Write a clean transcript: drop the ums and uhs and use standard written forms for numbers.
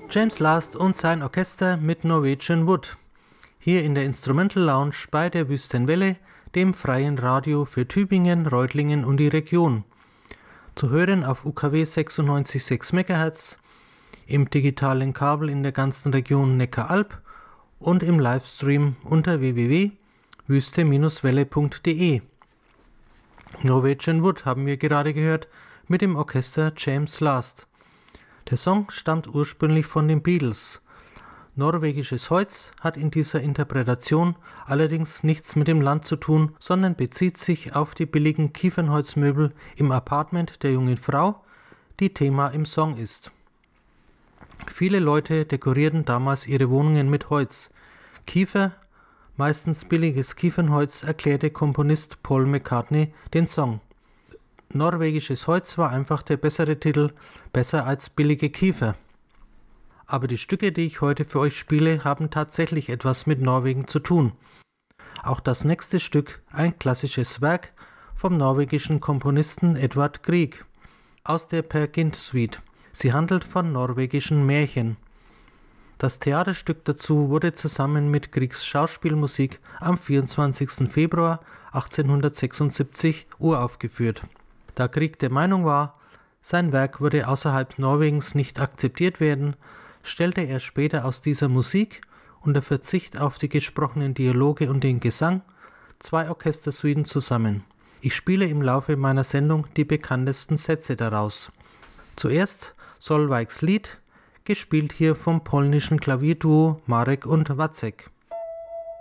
James Last und sein Orchester mit Norwegian Wood. Hier in der Instrumental Lounge bei der Wüstenwelle, dem freien Radio für Tübingen, Reutlingen und die Region. Zu hören auf UKW 96,6 MHz, im digitalen Kabel in der ganzen Region Neckaralb und im Livestream unter www.wüste-welle.de. Norwegian Wood haben wir gerade gehört mit dem Orchester James Last. Der Song stammt ursprünglich von den Beatles. Norwegisches Holz hat in dieser Interpretation allerdings nichts mit dem Land zu tun, sondern bezieht sich auf die billigen Kiefernholzmöbel im Apartment der jungen Frau, die Thema im Song ist. Viele Leute dekorierten damals ihre Wohnungen mit Holz. Kiefer, meistens billiges Kiefernholz, erklärte Komponist Paul McCartney den Song. Norwegisches Holz war einfach der bessere Titel, besser als billige Kiefer. Aber die Stücke, die ich heute für euch spiele, haben tatsächlich etwas mit Norwegen zu tun. Auch das nächste Stück, ein klassisches Werk vom norwegischen Komponisten Edvard Grieg aus der Peer Gynt Suite. Sie handelt von norwegischen Märchen. Das Theaterstück dazu wurde zusammen mit Griegs Schauspielmusik am 24. Februar 1876 uraufgeführt. Da Grieg der Meinung war, sein Werk würde außerhalb Norwegens nicht akzeptiert werden, stellte er später aus dieser Musik, unter Verzicht auf die gesprochenen Dialoge und den Gesang, 2 Orchestersuiten zusammen. Ich spiele im Laufe meiner Sendung die bekanntesten Sätze daraus. Zuerst Solveigs Lied, gespielt hier vom polnischen Klavierduo Marek und Wacek.